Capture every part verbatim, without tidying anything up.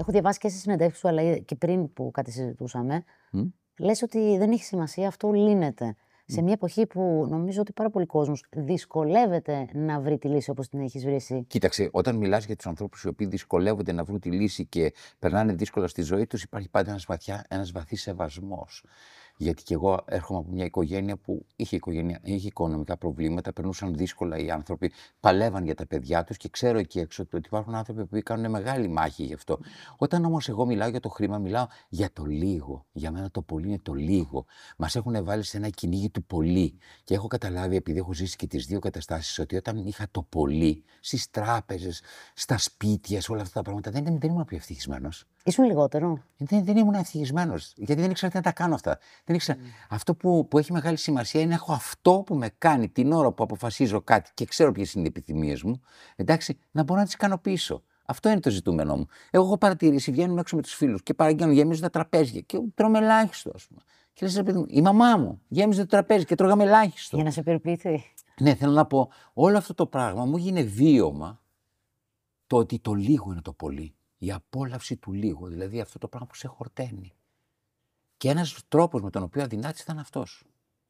Έχω διαβάσει και στη συνεντεύξη σου, αλλά και πριν που κάτι συζητούσαμε. Mm. Λες ότι δεν έχει σημασία, αυτό λύνεται. Mm. Σε Mm. μια εποχή που νομίζω ότι πάρα πολλοί κόσμος δυσκολεύεται να βρει τη λύση όπως την έχεις βρει εσύ. Κοίταξε, όταν μιλάς για τους ανθρώπους οι οποίοι δυσκολεύονται να βρουν τη λύση και περνάνε δύσκολα στη ζωή τους, υπάρχει πάντα ένας, βαθιά, ένας βαθύς σεβασμός. Γιατί και εγώ έρχομαι από μια οικογένεια που είχε, οικογένεια, είχε οικονομικά προβλήματα, περνούσαν δύσκολα οι άνθρωποι, παλεύαν για τα παιδιά τους και ξέρω εκεί έξω ότι υπάρχουν άνθρωποι που κάνουν μεγάλη μάχη γι' αυτό. Όταν όμως εγώ μιλάω για το χρήμα, μιλάω για το λίγο. Για μένα το πολύ είναι το λίγο. Μας έχουν βάλει σε ένα κυνήγι του πολύ. Και έχω καταλάβει, επειδή έχω ζήσει και τις δύο καταστάσεις, ότι όταν είχα το πολύ στις τράπεζες, στα σπίτια, σε όλα αυτά τα πράγματα, δεν, δεν ήμουν πιο ευτυχισμένος. Ήσουν λιγότερο. Δεν, δεν ήμουν ευτυχισμένος, γιατί δεν ήξερα τι να τα κάνω αυτά. Δεν ήξερα... Mm. Αυτό που, που έχει μεγάλη σημασία είναι να έχω αυτό που με κάνει την ώρα που αποφασίζω κάτι και ξέρω ποιες είναι οι επιθυμίες μου, εντάξει, να μπορώ να τις ικανοποιήσω. Αυτό είναι το ζητούμενό μου. Εγώ έχω παρατηρήσει, βγαίνουμε έξω με τους φίλους και παραγγέλνουν, γεμίζουν τα τραπέζια και τρώμε ελάχιστο, ας πούμε. Και λες, παιδί μου, η μαμά μου γέμιζε το τραπέζι και τρώγαμε ελάχιστο. Για να σε περιποιηθεί. Ναι, θέλω να πω, όλο αυτό το πράγμα μου έγινε βίωμα το ότι το λίγο είναι το πολύ. Η απόλαυση του λίγου, δηλαδή αυτό το πράγμα που σε χορταίνει. Και ένας τρόπος με τον οποίο αδυνάτησε ήταν αυτός.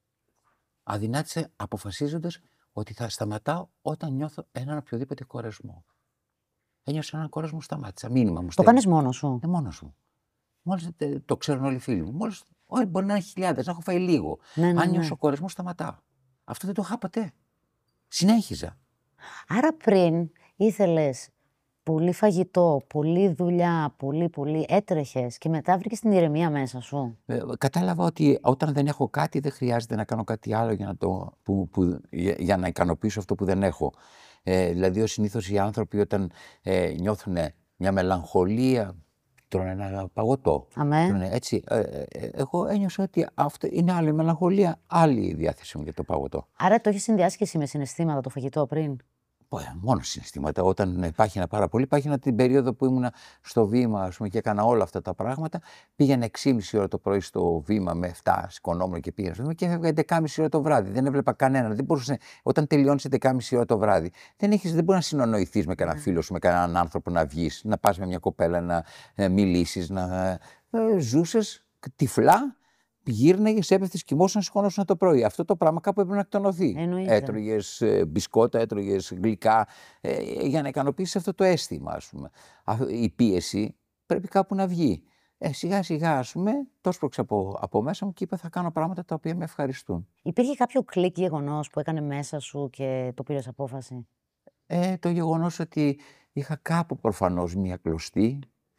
Αδυνάτησε αποφασίζοντας ότι θα σταματάω όταν νιώθω έναν οποιοδήποτε κορεσμό. Ένιωσα έναν κορεσμό, σταμάτησα. Μήνυμα μου Το στέλνει. κάνεις μόνος σου. Ναι, μόνος μου. Μόλις το ξέρουν όλοι οι φίλοι μου. Μόλις, όχι, μπορεί να είναι χιλιάδες, να έχω φάει λίγο. Ναι, ναι, Αν ναι. νιώσω κορεσμό, σταματάω. Αυτό δεν το είχα ποτέ. Συνέχιζα. Άρα πριν ήθελες πολύ φαγητό, πολύ δουλειά, πολύ πολύ έτρεχες και μετά βρήκες την ηρεμία μέσα σου. Ε, κατάλαβα ότι όταν δεν έχω κάτι δεν χρειάζεται να κάνω κάτι άλλο για να, το, που, που, για, για να ικανοποιήσω αυτό που δεν έχω. Ε, δηλαδή συνήθως οι άνθρωποι όταν ε, νιώθουν μια μελαγχολία τρώνε ένα παγωτό. Αμέ. Τρώνε, έτσι, ε, ε, εγώ ένιωσα ότι αυτό είναι άλλη μελαγχολία, άλλη η διάθεση μου για το παγωτό. Άρα το έχεις συνδυάσει και εσύ με συναισθήματα το φαγητό πριν. Μόνο συναισθήματα. Όταν υπάρχει πάρα πολύ, υπάρχει την περίοδο που ήμουν στο βήμα, ας πούμε, και έκανα όλα αυτά τα πράγματα. Πήγαινα έξι και μισή ώρα το πρωί στο βήμα με εφτά, σηκωνόμουν και πήγαινα στο βήμα και έφευγα έντεκα και μισή ώρα το βράδυ. Δεν έβλεπα κανέναν. Δεν μπορούσε, όταν τελειώνει έντεκα και μισή ώρα το βράδυ, δεν, έχεις, δεν μπορεί να συνονοηθεί με κανέναν φίλο σου, με κανέναν άνθρωπο να βγει, να πα με μια κοπέλα να ε, μιλήσει, να ε, ζούσε τυφλά. Γύρναγες, έπεφτες, κοιμόσουν, σηκώνωσαν το πρωί. Αυτό το πράγμα κάπου έπρεπε να εκτονωθεί. Έτρωγες ε, μπισκότα, έτρωγες γλυκά, ε, για να ικανοποιήσεις αυτό το αίσθημα, ας πούμε. Η πίεση πρέπει κάπου να βγει. Ε, σιγά σιγά, ας πούμε, το έσπρωξα από, από μέσα μου και είπα θα κάνω πράγματα τα οποία με ευχαριστούν. Υπήρχε κάποιο κλικ γεγονός που έκανε μέσα σου και το πήρες απόφαση? Ε, το γεγονός ότι είχα κάπου προφανώς μία κλωστή.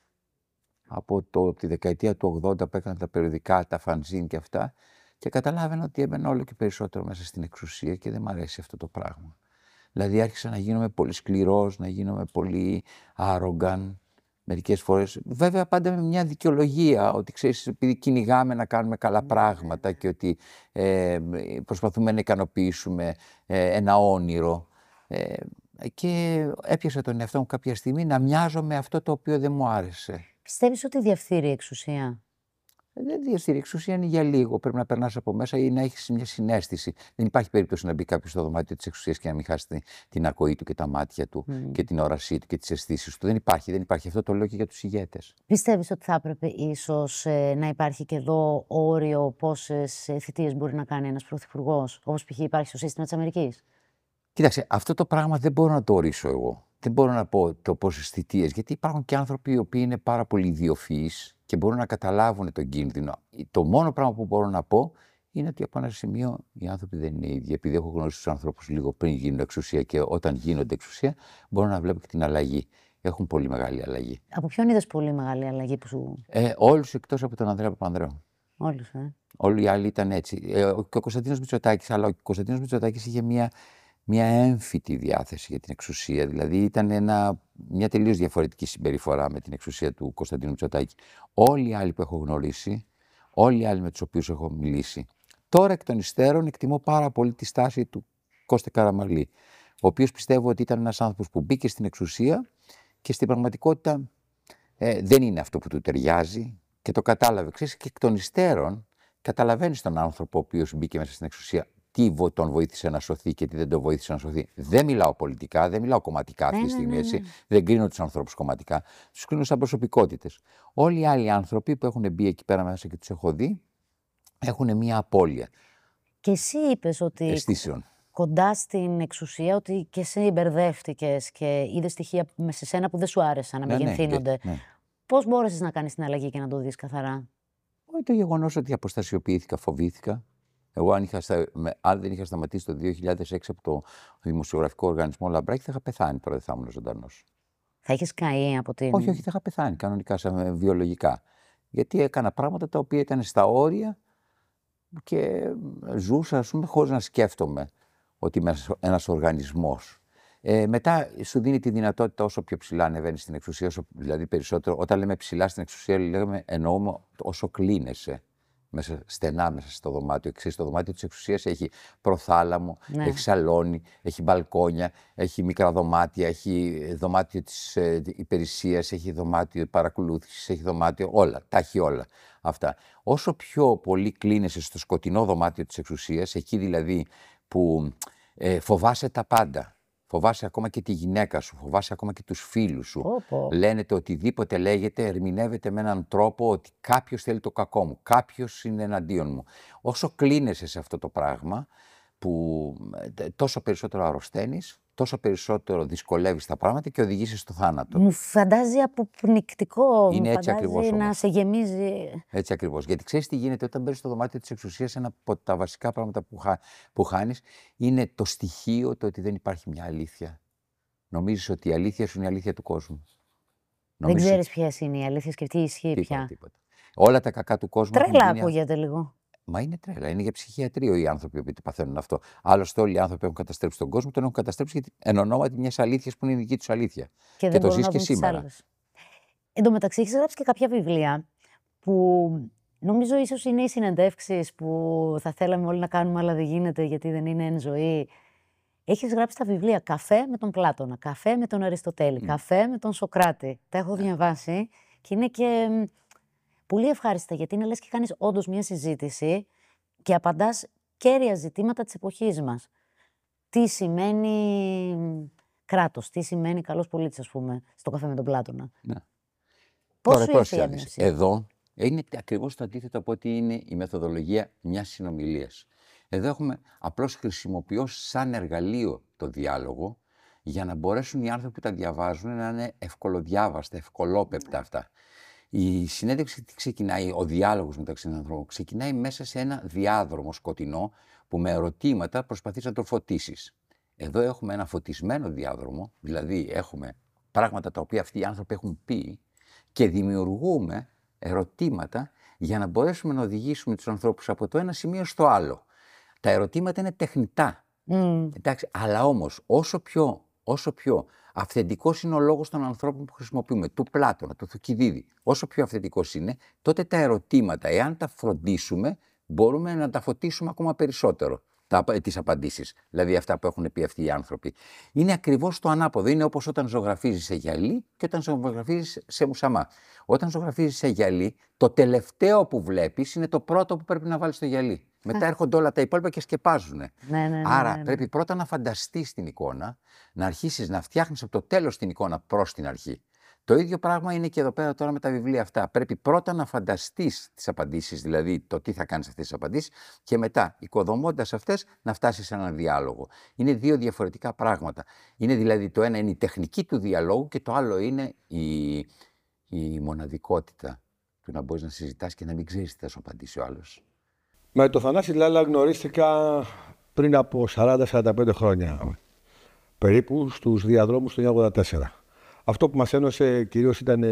Από, το, από τη δεκαετία του ογδόντα που έκανα τα περιοδικά, τα φανζίν και αυτά και καταλάβαινα ότι έμπαινα όλο και περισσότερο μέσα στην εξουσία και δεν μ' αρέσει αυτό το πράγμα. Δηλαδή άρχισα να γίνομαι πολύ σκληρός, να γίνομαι πολύ arrogant μερικές φορές. Βέβαια πάντα με μια δικαιολογία ότι ξέρεις επειδή κυνηγάμε να κάνουμε καλά πράγματα και ότι ε, προσπαθούμε να ικανοποιήσουμε ε, ένα όνειρο. Ε, και έπιασα τον εαυτό μου κάποια στιγμή να μοιάζω με αυτό το οποίο δεν μου άρεσε. Πιστεύεις ότι διαφθείρει η εξουσία? Δεν διαφθείρει. Η εξουσία είναι για λίγο. Πρέπει να περνάς από μέσα ή να έχεις μια συναίσθηση. Δεν υπάρχει περίπτωση να μπει κάποιος στο δωμάτιο της εξουσίας και να μην χάσει την, την ακοή του και τα μάτια του mm. και την όρασή του και τις αισθήσεις του. Δεν υπάρχει. Δεν υπάρχει. Αυτό το λέω και για τους ηγέτες. Πιστεύεις ότι θα έπρεπε ίσως ε, να υπάρχει και εδώ όριο πόσες ε, θητείες μπορεί να κάνει ένας πρωθυπουργός, όπως π.χ. υπάρχει στο σύστημα της Αμερικής? Κοίταξε, αυτό το πράγμα δεν μπορώ να το ορίσω εγώ. Δεν μπορώ να πω το πόσες θητείες, γιατί υπάρχουν και άνθρωποι οι οποίοι είναι πάρα πολύ ιδιοφυείς και μπορούν να καταλάβουν τον κίνδυνο. Το μόνο πράγμα που μπορώ να πω είναι ότι από ένα σημείο οι άνθρωποι δεν είναι ίδιοι. Επειδή έχω γνωρίσει τους ανθρώπους λίγο πριν γίνουν εξουσία και όταν γίνονται εξουσία, μπορώ να βλέπω και την αλλαγή. Έχουν πολύ μεγάλη αλλαγή. Από ποιον είδες πολύ μεγάλη αλλαγή που σου. Ε, όλους εκτός από τον Ανδρέα Παπανδρέου. Όλους, ε. Όλοι οι άλλοι ήταν έτσι. Ε, ο, και ο Κωνσταντίνος Μητσοτάκης, αλλά ο Κωνσταντίνος Μητσοτάκης είχε μια. Μια έμφυτη διάθεση για την εξουσία. Δηλαδή ήταν ένα, μια τελείως διαφορετική συμπεριφορά με την εξουσία του Κωνσταντίνου Μητσοτάκη. Όλοι οι άλλοι που έχω γνωρίσει, όλοι οι άλλοι με τους οποίους έχω μιλήσει, τώρα εκ των υστέρων εκτιμώ πάρα πολύ τη στάση του Κώστα Καραμανλή, ο οποίος πιστεύω ότι ήταν ένας άνθρωπος που μπήκε στην εξουσία και στην πραγματικότητα ε, δεν είναι αυτό που του ταιριάζει και το κατάλαβε. Ξέρεις, και εκ των υστέρων καταλαβαίνεις τον άνθρωπο ο οποίος μπήκε μέσα στην εξουσία τι τον βοήθησε να σωθεί και τι δεν τον βοήθησε να σωθεί. Δεν μιλάω πολιτικά, δεν μιλάω κομματικά αυτή τη στιγμή. Ναι, ναι, ναι. Δεν κρίνω τους ανθρώπους κομματικά, τους κρίνω σαν προσωπικότητες. Όλοι οι άλλοι άνθρωποι που έχουν μπει εκεί πέρα μέσα και τους έχω δει, έχουν μία απώλεια. Και εσύ είπες ότι αισθήσεων. Κοντά στην εξουσία, ότι και εσύ μπερδεύτηκες και είδες στοιχεία σε σένα που δεν σου άρεσαν να ναι, μεγενθύνονται. Ναι, ναι. Πώς μπόρεσες να κάνεις την αλλαγή και να το δεις καθαρά? Το γεγονός ότι αποστασιοποιήθηκα, φοβήθηκα. Εγώ, αν, είχα στα... αν δεν είχα σταματήσει το δύο χιλιάδες έξι από το δημοσιογραφικό οργανισμό Λαμπράκη, θα είχα πεθάνει τώρα, δεν θα ήμουν ζωντανός. Θα είχες καεί από την. Όχι, όχι, θα είχα πεθάνει κανονικά, σαν βιολογικά. Γιατί έκανα πράγματα τα οποία ήταν στα όρια και ζούσα, ας πούμε, χωρίς να σκέφτομαι ότι είμαι ένας οργανισμός. Ε, μετά σου δίνει τη δυνατότητα όσο πιο ψηλά ανεβαίνει στην εξουσία, όσο, δηλαδή περισσότερο. Όταν λέμε ψηλά στην εξουσία, λέμε, εννοούμε όσο κλείνεσαι μέσα, στενά μέσα στο δωμάτιο. Ξέρεις, το δωμάτιο της εξουσίας έχει προθάλαμο, ναι. έχει σαλόνι, έχει μπαλκόνια, έχει μικρά δωμάτια, έχει δωμάτιο της ε, υπηρεσίας, έχει δωμάτιο παρακολούθησης, έχει δωμάτιο όλα, τα έχει όλα αυτά. Όσο πιο πολύ κλείνεσαι στο σκοτεινό δωμάτιο της εξουσίας, εκεί δηλαδή που ε, φοβάσαι τα πάντα. Φοβάσαι ακόμα και τη γυναίκα σου, φοβάσαι ακόμα και τους φίλους σου. Όπο. Λένε το οτιδήποτε λέγεται, ερμηνεύεται με έναν τρόπο ότι κάποιος θέλει το κακό μου, κάποιος είναι εναντίον μου. Όσο κλείνεσαι σε αυτό το πράγμα, που τόσο περισσότερο αρρωσταίνεις, τόσο περισσότερο δυσκολεύεις τα πράγματα και οδηγήσεις στο θάνατο. Μου φαντάζει αποπνικτικό, είναι μου έτσι ακριβώς να όμως. σε γεμίζει. Έτσι ακριβώς. Γιατί ξέρεις τι γίνεται όταν μπαίνεις στο δωμάτιο της εξουσίας, ένα από τα βασικά πράγματα που, χα... που χάνεις είναι το στοιχείο το ότι δεν υπάρχει μια αλήθεια. Νομίζεις ότι η αλήθεια σου είναι η αλήθεια του κόσμου. Δεν ξέρεις ποιες είναι οι αλήθειες και τι ισχύει τίποτα, πια. Τίποτα. Όλα τα κακά του κόσμου. Τρέλα ακούγεται λίγο. Μα είναι τρέλα. Είναι για ψυχιατρίο οι άνθρωποι που παθαίνουν αυτό. Άλλωστε, όλοι οι άνθρωποι έχουν καταστρέψει τον κόσμο, τον έχουν καταστρέψει γιατί εν ονόματι μια αλήθεια που είναι η δική του αλήθεια. Και, και το ζει και σήμερα. Εν τω μεταξύ, έχεις γράψει και κάποια βιβλία που νομίζω ίσως είναι οι συνεντεύξεις που θα θέλαμε όλοι να κάνουμε, αλλά δεν γίνεται γιατί δεν είναι εν ζωή. Έχεις γράψει τα βιβλία «Καφέ με τον Πλάτωνα», «Καφέ με τον Αριστοτέλη», mm. «Καφέ με τον Σοκράτη». Τα έχω διαβάσει και είναι και πολύ ευχάριστα, γιατί είναι λες και κάνεις όντως μια συζήτηση και απαντάς κέρια ζητήματα της εποχής μας. Τι σημαίνει κράτος, τι σημαίνει καλός πολίτης, ας πούμε, στο «Καφέ με τον Πλάτωνα». Ναι. Πώς σου ήρθε η έμπνευση? Εδώ είναι ακριβώς το αντίθετο από ότι είναι η μεθοδολογία μιας συνομιλίας. Εδώ έχουμε απλώς χρησιμοποιώ σαν εργαλείο το διάλογο για να μπορέσουν οι άνθρωποι που τα διαβάζουν να είναι ευκολοδιάβαστα, ευκολόπεπτα αυτά. Η συνέντευξη τι ξεκινάει, ο διάλογος μεταξύ των ανθρώπων ξεκινάει μέσα σε ένα διάδρομο σκοτεινό που με ερωτήματα προσπαθείς να το φωτίσεις. Εδώ έχουμε ένα φωτισμένο διάδρομο, δηλαδή έχουμε πράγματα τα οποία αυτοί οι άνθρωποι έχουν πει και δημιουργούμε ερωτήματα για να μπορέσουμε να οδηγήσουμε τους ανθρώπους από το ένα σημείο στο άλλο. Τα ερωτήματα είναι τεχνητά, mm. εντάξει, αλλά όμως όσο πιο, όσο πιο αυθεντικός είναι ο λόγος των ανθρώπων που χρησιμοποιούμε, του Πλάτωνα, του Θουκυδίδη, όσο πιο αυθεντικός είναι, τότε τα ερωτήματα, εάν τα φροντίσουμε, μπορούμε να τα φωτίσουμε ακόμα περισσότερο. Τις απαντήσεις, δηλαδή αυτά που έχουν πει αυτοί οι άνθρωποι. Είναι ακριβώς το ανάποδο. Είναι όπως όταν ζωγραφίζεις σε γυαλί και όταν ζωγραφίζεις σε μουσαμά. Όταν ζωγραφίζεις σε γυαλί, το τελευταίο που βλέπεις είναι το πρώτο που πρέπει να βάλεις στο γυαλί. Μετά έρχονται όλα τα υπόλοιπα και σκεπάζουν. Ναι, ναι, ναι, Άρα ναι, ναι. πρέπει πρώτα να φανταστείς την εικόνα, να αρχίσεις να φτιάχνεις από το τέλος την εικόνα προς την αρχή. Το ίδιο πράγμα είναι και εδώ πέρα τώρα με τα βιβλία αυτά. Πρέπει πρώτα να φανταστείς τις απαντήσεις, δηλαδή το τι θα κάνεις αυτές τις απαντήσεις, και μετά, οικοδομώντας αυτές, να φτάσεις σε έναν διάλογο. Είναι δύο διαφορετικά πράγματα. Είναι δηλαδή το ένα είναι η τεχνική του διαλόγου και το άλλο είναι η, η μοναδικότητα του να μπορείς να συζητάς και να μην ξέρεις τι θα σου απαντήσει ο άλλος. Με τον Θανάση Λάλα γνωρίστηκα πριν από σαράντα σαράντα πέντε χρόνια, περίπου στους διαδρόμους του χίλια εννιακόσια ογδόντα τέσσερα. Αυτό που μας ένωσε κυρίως ήταν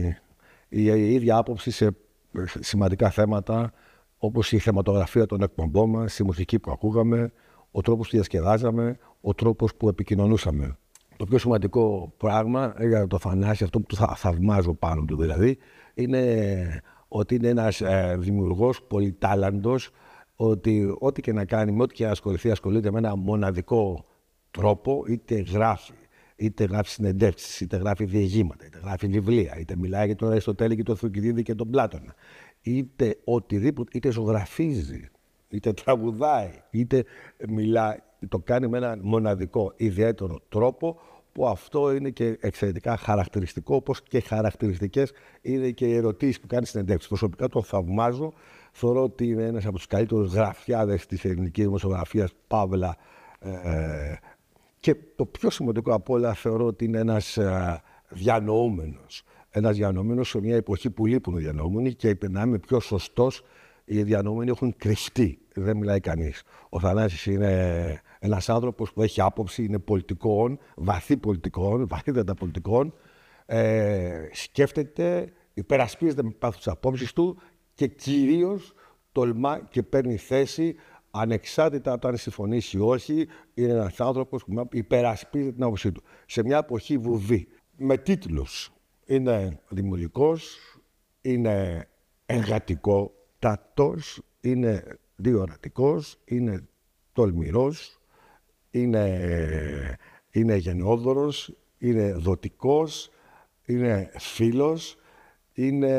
η ίδια άποψη σε σημαντικά θέματα, όπως η θεματογραφία των εκπομπών μας, η μουσική που ακούγαμε, ο τρόπος που διασκεδάζαμε, ο τρόπος που επικοινωνούσαμε. Το πιο σημαντικό πράγμα για το Θανάση, αυτό που θα θαυμάζω πάνω του δηλαδή, είναι ότι είναι ένας ε, δημιουργός πολυτάλαντος, ότι ό,τι και να κάνει, με ό,τι και να ασχοληθεί, ασχολείται με ένα μοναδικό τρόπο, είτε γράφει, είτε γράφει συνεντεύξεις, είτε γράφει διηγήματα, είτε γράφει βιβλία, είτε μιλάει για τον Αριστοτέλη και τον Θουκυδίδη και τον Πλάτωνα, είτε οτιδήποτε, είτε ζωγραφίζει. είτε τραγουδάει, είτε μιλάει. Το κάνει με έναν μοναδικό, ιδιαίτερο τρόπο, που αυτό είναι και εξαιρετικά χαρακτηριστικό, όπως και χαρακτηριστικές είναι και οι ερωτήσεις που κάνει στην συνεντεύξεις. Προσωπικά τον θαυμάζω. Θεωρώ ότι είναι ένας από τους καλύτερους γραφιάδες της ελληνικής δημοσιογραφίας, παύλα. Ε, και το πιο σημαντικό από όλα, θεωρώ ότι είναι ένας ε, διανοούμενος. Ένας διανοούμενος σε μια εποχή που λείπουν οι διανοούμενοι, και να είμαι πιο σωστός, οι διανοούμενοι έχουν κρυφτεί. Δεν μιλάει κανείς. Ο Θανάσης είναι ένας άνθρωπος που έχει άποψη, είναι πολιτικών, βαθύ πολιτικών, βαθύτατα πολιτικών. Ε, σκέφτεται, υπερασπίζεται με πάθος τις απόψεις του και κυρίως τολμά και παίρνει θέση ανεξάρτητα από αν συμφωνήσει ή όχι. Είναι ένας άνθρωπος που υπερασπίζεται την άποψή του. Σε μια εποχή βουβή, με τίτλους. Είναι δημιουργικός, είναι εργατικότατος, είναι διορατικός, είναι τολμηρός, είναι, είναι γενναιόδωρος, είναι δοτικός, είναι φίλος, είναι...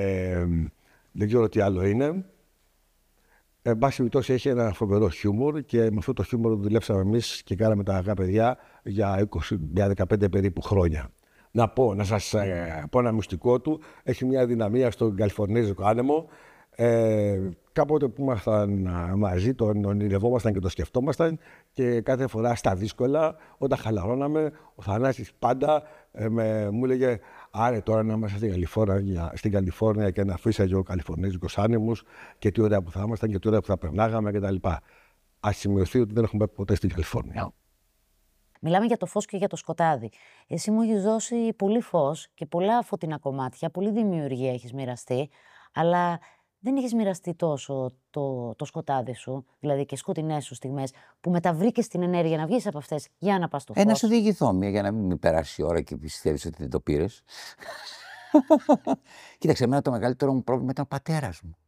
δεν ξέρω τι άλλο είναι. Εν πάση περιπτώσει, έχει ένα φοβερό χιούμορ, και με αυτό το χιούμορ δουλέψαμε εμείς και κάναμε τα αγάπη παιδιά για είκοσι δεκαπέντε περίπου χρόνια. Να πω, να σας ε, πω ένα μυστικό του. Έχει μια δυναμία στον Καλιφορνέζικο άνεμο. Ε, κάποτε που ήμασταν μαζί, τον ονειρευόμασταν και το σκεφτόμασταν, και κάθε φορά στα δύσκολα, όταν χαλαρώναμε, ο Θανάσης πάντα ε, με, μου έλεγε: άρε τώρα να είμαστε στην Καλιφόρνια, στην Καλιφόρνια και να αφήσαγε ο Καλιφορνέζικος άνεμος, και τι ωραία που θα ήμασταν και τι ωραία που θα περνάγαμε κτλ. Ας σημειωθεί ότι δεν έχουμε ποτέ στην Καλιφόρνια. Μιλάμε για το φως και για το σκοτάδι. Εσύ μου έχεις δώσει πολύ φως και πολλά φωτεινά κομμάτια, πολύ δημιουργία έχεις μοιραστεί, αλλά δεν έχεις μοιραστεί τόσο το, το σκοτάδι σου, δηλαδή και σκοτεινές σου στιγμές, που μεταβρήκες την ενέργεια να βγεις από αυτές για να πας στο φως. Ε, να σου διηγηθώ μία για να μην με περάσει η ώρα και πιστεύεις ότι δεν το πήρες. Κοίταξε, εμένα το μεγαλύτερο μου πρόβλημα ήταν ο πατέρας μου.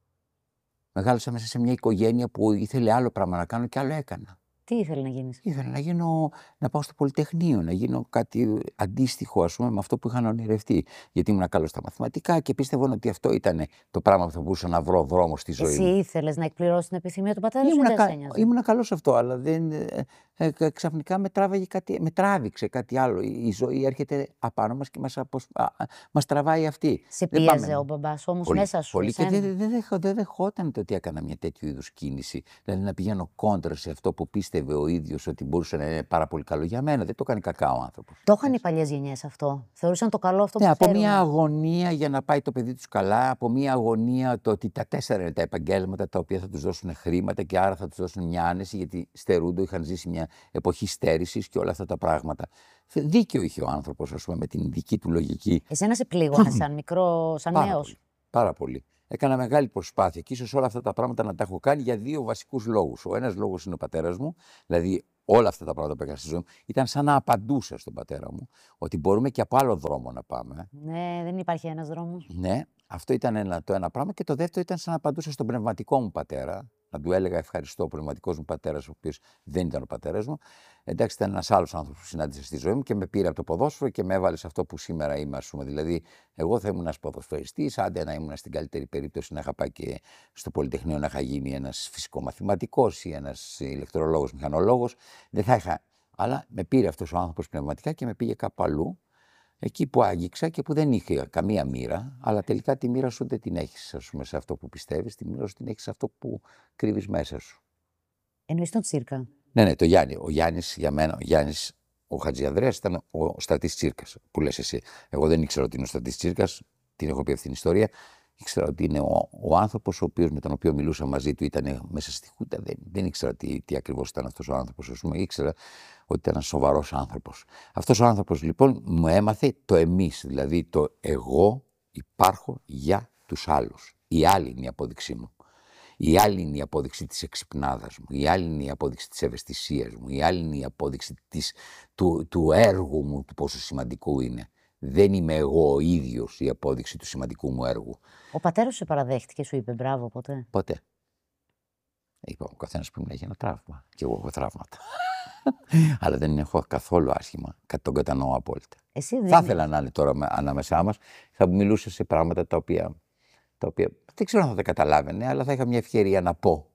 Μεγάλωσα μέσα σε μια οικογένεια που ήθελε άλλο πράγμα να κάνω και άλλο έκανα. Τι ήθελε να γίνεις? Ήθελα να, γίνω, να πάω στο Πολυτεχνείο, να γίνω κάτι αντίστοιχο, ας πούμε, με αυτό που είχαν ονειρευτεί. Γιατί ήμουν καλός στα μαθηματικά και πίστευα ότι αυτό ήταν το πράγμα που θα μπορούσα να βρω δρόμο στη ζωή Εσύ μου. Εσύ ήθελες να εκπληρώσεις την επιθυμία του πατέρα σου ή δεν σε ένοιαζε? Ήμουν καλός σε αυτό, αλλά δεν, ε, ε, ξαφνικά με, κάτι, με τράβηξε κάτι άλλο. Η, η ζωή έρχεται απάνω μας και μας, αποσ... α, μας τραβάει αυτή. Σε πίεζε ο μπαμπάς όμως πολύ, μέσα σου? Πολύ, και δεν δε, δε, δε, δε δεχόταν το ότι έκανα μια τέτοιου είδους κίνηση. Δηλαδή να πηγαίνω κόντρα σε αυτό που πίστευε ο ίδιος ότι μπορούσε να είναι πάρα πολύ καλό για μένα. Δεν το κάνει κακά ο άνθρωπος. Το είχαν οι παλιές γενιές αυτό. Θεωρούσαν το καλό αυτό που ναι, θέλουν. Από μια αγωνία για να πάει το παιδί τους καλά, από μια αγωνία το ότι τα τέσσερα είναι τα επαγγέλματα τα οποία θα τους δώσουν χρήματα και άρα θα τους δώσουν μια άνεση, γιατί στερούνται, είχαν ζήσει μια εποχή στέρησης και όλα αυτά τα πράγματα. Δίκαιο είχε ο άνθρωπος, ας πούμε, με την δική του λογική. Εσένα σε πλήγωνε σαν μικρό, σαν πάρα νέος? Πολύ, πάρα πολύ. Έκανα μεγάλη προσπάθεια και ίσως όλα αυτά τα πράγματα να τα έχω κάνει για δύο βασικούς λόγους. Ο ένας λόγος είναι ο πατέρας μου, δηλαδή όλα αυτά τα πράγματα που έκανα στη ζωή μου ήταν σαν να απαντούσα στον πατέρα μου ότι μπορούμε και από άλλο δρόμο να πάμε. Ναι, δεν υπάρχει ένας δρόμος. Ναι, αυτό ήταν ένα, το ένα πράγμα. Και το δεύτερο ήταν σαν να απαντούσα στον πνευματικό μου πατέρα. Να του έλεγα ευχαριστώ, ο πνευματικός μου πατέρας, ο οποίος δεν ήταν ο πατέρας μου. Εντάξει, ήταν ένας άλλος άνθρωπος που συνάντησα στη ζωή μου και με πήρε από το ποδόσφαιρο και με έβαλε σε αυτό που σήμερα είμαι, ας πούμε. Δηλαδή, εγώ θα ήμουν ένας ποδοσφαιριστής, άντε να ήμουν στην καλύτερη περίπτωση να είχα πάει και στο Πολυτεχνείο να είχα γίνει ένας φυσικομαθηματικός ή ένας ηλεκτρολόγος, μηχανολόγος. Δεν θα είχα. Αλλά με πήρε αυτός ο άνθρωπος πνευματικά και με πήγε κάπου αλλού. Εκεί που άγγιξα και που δεν είχε καμία μοίρα, αλλά τελικά τη μοίρα σου δεν την έχεις, ας πούμε, σε αυτό που πιστεύεις, τη μοίρα σου την έχεις σε αυτό που κρύβεις μέσα σου. Εννοείς τον Τσίρκα? Ναι, ναι, το Γιάννη. Ο Γιάννης για μένα, ο Γιάννης, ο Χατζιανδρέας ήταν ο στρατής Τσίρκας, που λες εσύ. Εγώ δεν ήξερα ότι είναι ο στρατής Τσίρκας, την έχω πει αυτή την ιστορία. Ήξερα ότι είναι ο, ο άνθρωπος ο οποίος, με τον οποίο μιλούσα μαζί του, ήταν μέσα στη χούτα. Δεν, δεν ήξερα τι, τι ακριβώς ήταν αυτός ο άνθρωπος. Ας πούμε. Ήξερα ότι ήταν ένας σοβαρός άνθρωπος. Αυτός ο άνθρωπος λοιπόν μου έμαθε το εμείς, δηλαδή το εγώ υπάρχω για τους άλλους. Η άλλη είναι η απόδειξή μου. Η άλλη είναι η απόδειξη της εξυπνάδας μου. Η άλλη είναι η απόδειξη της ευαισθησίας μου. Η άλλη είναι η απόδειξη της, του, του έργου μου, του πόσο σημαντικό είναι. Δεν είμαι εγώ ο ίδιος η απόδειξη του σημαντικού μου έργου. Ο πατέρας σου σε παραδέχτηκε, σου είπε μπράβο ποτέ? Ποτέ. Είπα, ο καθένας πρέπει να έχει ένα τραύμα. Και εγώ έχω τραύματα. Αλλά δεν έχω καθόλου άσχημα. Τον κατανοώ απόλυτα. Εσύ δεν θα ήθελα να είναι τώρα ανάμεσά μας. Θα μιλούσα σε πράγματα τα οποία, τα οποία δεν ξέρω αν θα τα καταλάβαινε, αλλά θα είχα μια ευκαιρία να πω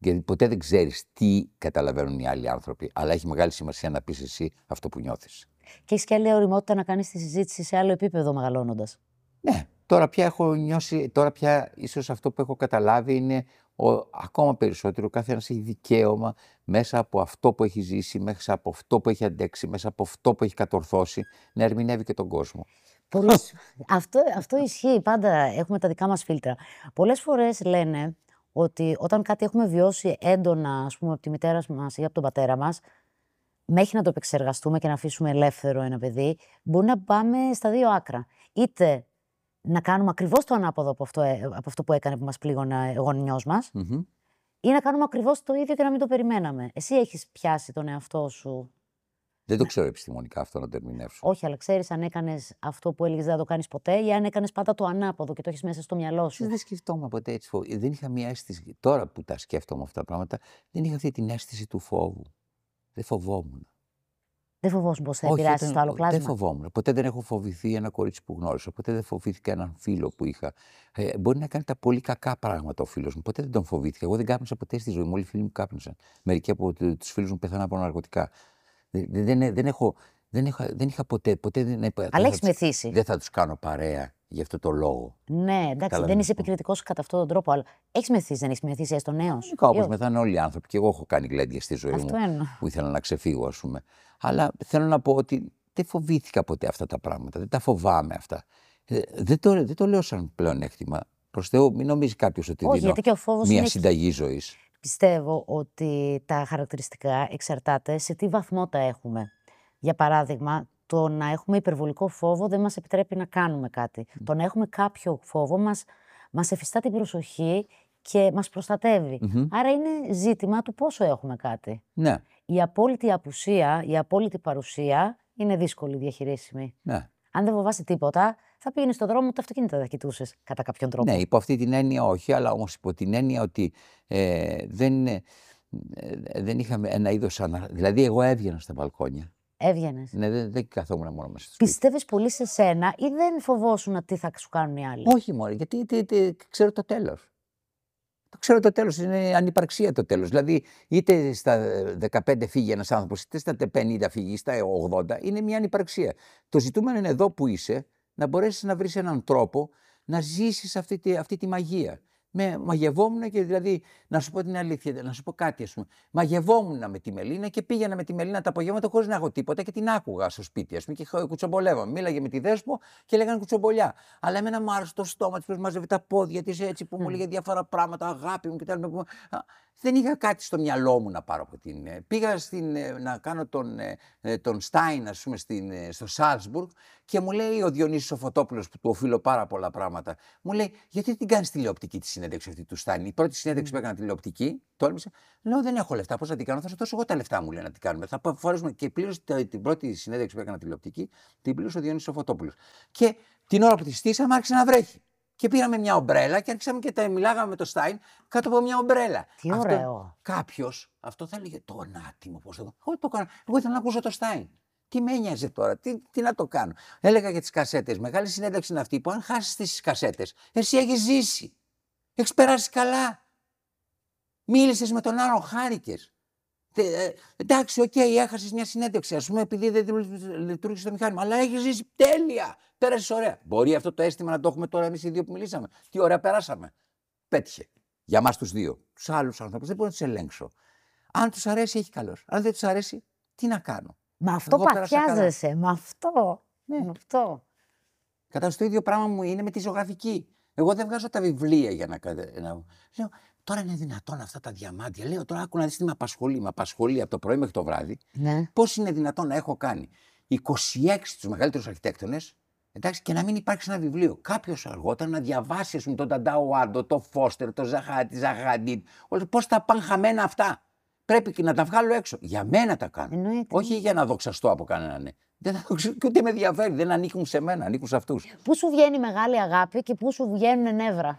Γιατί ποτέ δεν ξέρεις τι καταλαβαίνουν οι άλλοι άνθρωποι. Αλλά έχει μεγάλη σημασία να πεις εσύ αυτό που νιώθεις. Και έχεις και άλλη ωριμότητα να κάνεις τη συζήτηση σε άλλο επίπεδο μεγαλώνοντας. Ναι, τώρα πια έχω νιώσει, τώρα πια ίσως αυτό που έχω καταλάβει είναι ο, ακόμα περισσότερο. Ο καθένας έχει δικαίωμα μέσα από αυτό που έχει ζήσει, μέσα από αυτό που έχει αντέξει, μέσα από αυτό που έχει κατορθώσει, να ερμηνεύει και τον κόσμο. Πολλές... αυτό, αυτό ισχύει. Πάντα έχουμε τα δικά μας φίλτρα. Πολλές φορές λένε ότι όταν κάτι έχουμε βιώσει έντονα, ας πούμε, από τη μητέρα μας ή από τον πατέρα μας, μέχρι να το επεξεργαστούμε και να αφήσουμε ελεύθερο ένα παιδί, μπορεί να πάμε στα δύο άκρα. Είτε να κάνουμε ακριβώς το ανάποδο από αυτό, από αυτό που έκανε που μας πλήγωνε ο γονιός μας, Mm-hmm. ή να κάνουμε ακριβώς το ίδιο και να μην το περιμέναμε. Εσύ έχεις πιάσει τον εαυτό σου? Δεν το ξέρω επιστημονικά αυτό να το ερμηνεύσω. Όχι, αλλά ξέρεις αν έκανες αυτό που έλεγες δεν θα το κάνεις ποτέ, ή αν έκανες πάντα το ανάποδο και το έχεις μέσα στο μυαλό σου. Δεν σκεφτόμουν ποτέ έτσι φόβο. Δεν είχα μια αίσθηση. Τώρα που τα σκέφτομαι αυτά τα πράγματα, δεν είχα αυτή την αίσθηση του φόβου. Δεν φοβόμουν. Δεν φοβόσουν πως θα Όχι, επηρεάσεις ήταν- το άλλο πλάσμα? Δεν φοβόμουν. Ποτέ δεν έχω φοβηθεί ένα κορίτσι που γνώρισα. Ποτέ δεν φοβήθηκα έναν φίλο που είχα. Ε, μπορεί να κάνει τα πολύ κακά πράγματα ο φίλος μου. Ποτέ δεν τον φοβήθηκα. Εγώ δεν κάπνισα ποτέ στη ζωή μου. Όλοι οι φίλοι μου κάπνισαν. Μερικοί από του φίλους μου πεθάναν από ναρκωτικά. Δεν, δεν, δεν, έχω, δεν, είχα, δεν είχα ποτέ. ποτέ δεν, Αλλά δεν έχεις θα τους- μεθύσει. Δεν θα τους κάνω παρέα γι' αυτό το λόγο. Ναι, εντάξει, Κατάλαβες. δεν είσαι επικριτικός κατά αυτόν τον τρόπο, αλλά έχεις μεθύσει, δεν έχεις μεθύσει έστω νέος? Γενικά, Ή όπως όχι? μεθάνε όλοι οι άνθρωποι. Και εγώ έχω κάνει γλέντια στη ζωή Αυτό μου εννοώ. που ήθελα να ξεφύγω, ας πούμε. Αλλά θέλω να πω ότι δεν φοβήθηκα ποτέ αυτά τα πράγματα. Δεν τα φοβάμαι αυτά. Ε, δεν, το, δεν το λέω σαν πλεονέκτημα. Προς Θεού, μην νομίζει κάποιος ότι Όχι, δίνω γιατί και ο φόβος μία είναι... συνταγή ζωής. Πιστεύω ότι τα χαρακτηριστικά εξαρτάται σε τι βαθμό τα έχουμε. Για παράδειγμα, το να έχουμε υπερβολικό φόβο δεν μας επιτρέπει να κάνουμε κάτι. Το να έχουμε κάποιο φόβο μας, μας εφιστά την προσοχή και μας προστατεύει. Μμμ. Άρα είναι ζήτημα του πόσο έχουμε κάτι. Ναι, Η απόλυτη απουσία, η απόλυτη παρουσία είναι δύσκολη διαχειρίσιμη. ναι. Αν δεν φοβάσαι τίποτα, θα πήγαινε στον δρόμο, τα αυτοκίνητα θα κοιτούσες κατά κάποιον τρόπο. Ναι, υπό αυτή την έννοια όχι, αλλά όμως υπό την έννοια ότι ε, δεν, ε, δεν είχαμε ένα είδος ανα... Δηλαδή, εγώ έβγαινα στα μπαλκόνια. Έβγαινες. Ναι, δεν, δεν καθόμουν μόνο μέσα στο σπίτι. Πιστεύεις πολύ σε σένα ή δεν φοβόσουν τι θα σου κάνουν οι άλλοι? Όχι μόνο, γιατί τι, τι, ξέρω το τέλος. Το ξέρω το τέλος, είναι ανυπαρξία το τέλος. Δηλαδή, είτε στα δεκαπέντε φύγει ένας άνθρωπος, είτε στα πενήντα φύγει, στα ογδόντα, είναι μια ανυπαρξία. Το ζητούμενο είναι εδώ που είσαι, να μπορέσεις να βρεις έναν τρόπο να ζήσεις αυτή τη, αυτή τη μαγεία. Με, μαγευόμουν και δηλαδή, να σου πω την αλήθεια, να σου πω κάτι, ας πούμε. Μαγευόμουν με τη Μελίνα και πήγαινα με τη Μελίνα τα απογεύματα χωρίς να έχω τίποτα και την άκουγα στο σπίτι, ας πούμε, και κουτσομπολεύαμε. Μίλαγε με τη Δέσπο και λέγανε κουτσομπολιά. Αλλά εμένα μου άρεσε το στόμα της, που μάζευε τα πόδια της έτσι, που μου έλεγε διάφορα πράγματα, αγάπη μου κτλ. Δεν είχα κάτι στο μυαλό μου να πάρω από την. Πήγα στην, να κάνω τον, τον Στάιν, ας πούμε, στην, στο Σάλτσμπουργκ και μου λέει ο Διονύσης ο Φωτόπουλος, που του οφείλω πάρα πολλά πράγματα, μου λέει: γιατί την κάνεις τηλεοπτική τη συνέντευξη αυτή του Στάιν? Η πρώτη συνέντευξη mm. που έκανα τηλεοπτική, τόλμησα. Λέω: δεν έχω λεφτά, πώς θα την κάνω? Θα σου δώσω εγώ τα λεφτά, μου λέει, να την κάνουμε. Θα φορέσουμε. Και πλήρωσε την πρώτη συνέντευξη που έκανα τηλεοπτική, την πλήρωσε ο Διονύσης ο Φωτόπουλος. Και την ώρα που τη στήσαμε, άρχισε να βρέχει. Και πήραμε μια ομπρέλα και άρχισαμε και τα μιλάγαμε με το Στάιν κάτω από μια ομπρέλα. Τι ωραίο. Κάποιος, αυτό θα έλεγε το άτιμο, πώς το κάνω. Εγώ το κάνω. Εγώ ήθελα να ακούσω το Στάιν. Τι με ένοιαζε τώρα, τι, τι να το κάνω. Έλεγα για τις κασέτες. Μεγάλη συνέντευξη είναι αυτή που αν χάσεις τις κασέτες, εσύ έχεις ζήσει. Έχεις περάσει καλά. Μίλησες με τον άλλον, χάρηκες. Ε, εντάξει, οκ, okay, έχασες μια συνέντευξη, ας πούμε, επειδή δεν λειτουργήσε το μηχάνημα. Αλλά έχεις ζήσει τέλεια. Πέρασες ωραία. Μπορεί αυτό το αίσθημα να το έχουμε τώρα εμείς οι δύο που μιλήσαμε? Τι ωραία περάσαμε. Πέτυχε. Για εμάς τους δύο. Τους άλλους ανθρώπους δεν μπορώ να τους ελέγξω. Αν τους αρέσει, έχει καλώς. Αν δεν τους αρέσει, τι να κάνω. Με αυτό Εγώ πέρασα παθιάζεσαι. Με αυτό. Ναι. Με αυτό. Κατάλαβες, το ίδιο πράγμα μου είναι με τη ζωγραφική. Εγώ δεν βγάζω τα βιβλία για να. να... Λέω, τώρα είναι δυνατόν αυτά τα διαμάντια. Λέω, τώρα άκου να δεις τι με απασχολεί. Με απασχολεί από το πρωί μέχρι το βράδυ. Ναι. Πώς είναι δυνατόν να έχω κάνει είκοσι έξι τους μεγαλύτερους αρχιτέκτονες, εντάξει, και να μην υπάρξει ένα βιβλίο. Κάποιος αργότερα να διαβάσει, ας πούμε, τον Ταντάο Άντο, τον Φώστερ, τον Ζαχάτη, Ζαχαντίτ. Πώς τα πάνε χαμένα αυτά. Πρέπει και να τα βγάλω έξω. Για μένα τα κάνω. Εννοείται. Όχι για να δοξαστώ από κανέναν. Ναι. Δεν θα δοξαστώ και ούτε με ενδιαφέρει. Δεν ανήκουν σε μένα, ανήκουν σε αυτούς. Πού σου βγαίνει μεγάλη αγάπη και πού σου βγαίνουν νεύρα?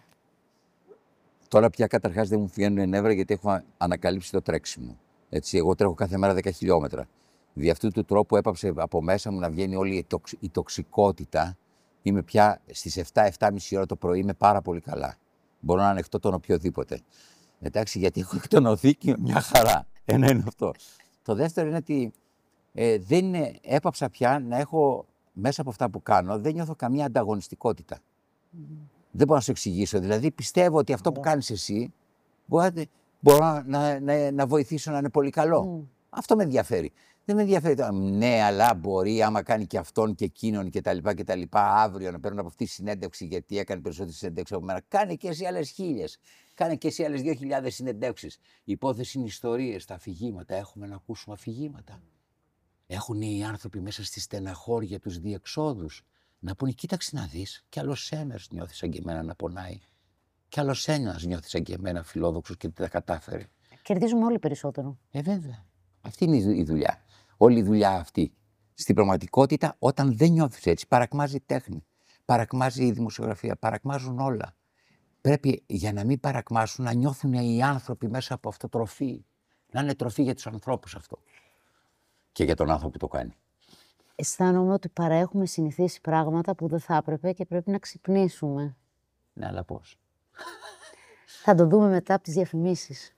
Τώρα πια καταρχάς δεν μου βγαίνουν νεύρα γιατί έχω ανακαλύψει το τρέξιμο. Έτσι, εγώ τρέχω κάθε μέρα δέκα χιλιόμετρα. Δι' αυτού του τρόπου έπαψε από μέσα μου να βγαίνει όλη η, τοξ, η τοξικότητα. Είμαι πια στις επτά επτά και μισή ώρα το πρωί, είμαι πάρα πολύ καλά. Μπορώ να ανεχτώ τον οποιοδήποτε. Εντάξει, γιατί έχω εκτονωθεί μια χαρά. Ένα είναι αυτό. Το δεύτερο είναι ότι ε, δεν είναι, έπαψα πια να έχω μέσα από αυτά που κάνω, δεν νιώθω καμία ανταγωνιστικότητα. Mm. Δεν μπορώ να σου εξηγήσω. Δηλαδή πιστεύω ότι αυτό yeah. που κάνεις εσύ μπορώ, μπορώ να, να, να βοηθήσω να είναι πολύ καλό. Mm. Αυτό με ενδιαφέρει. Δεν με ενδιαφέρει τώρα. Ναι, αλλά μπορεί άμα κάνει και αυτόν και εκείνον και τα λοιπά και τα λοιπά αύριο να παίρνουν από αυτή τη συνέντευξη γιατί έκανε περισσότερη συνέντευξη από μένα. Κάνε και εσύ άλλες χίλιες. Κάνε και εσύ άλλες δύο χιλιάδες συνεντεύξεις. Η υπόθεση είναι ιστορίες, τα αφηγήματα. Έχουμε να ακούσουμε αφηγήματα. Έχουν οι άνθρωποι μέσα στη στεναχώρια τους διεξόδους. Να πούνε, κοίταξε να δεις, κι άλλος ένας νιώθει σαν και εμένα να πονάει. Κι άλλος ένας νιώθει σαν και εμένα φιλόδοξος και δεν τα κατάφερε. Κερδίζουμε όλοι περισσότερο. Ε, βέβαια. Αυτή είναι η δουλειά. Όλη η δουλειά αυτή. Στην πραγματικότητα, όταν δεν νιώθεις έτσι, παρακμάζει η τέχνη, παρακμάζει η δημοσιογραφία, παρακμάζουν όλα. Πρέπει για να μην παρακμάσουν να νιώθουν οι άνθρωποι μέσα από αυτό τροφή. Να είναι τροφή για τους ανθρώπους αυτό. Και για τον άνθρωπο που το κάνει. Αισθάνομαι ότι παραέχουμε συνηθίσει πράγματα που δεν θα έπρεπε και πρέπει να ξυπνήσουμε. Ναι, αλλά πώς. Θα το δούμε μετά από τις διαφημίσεις.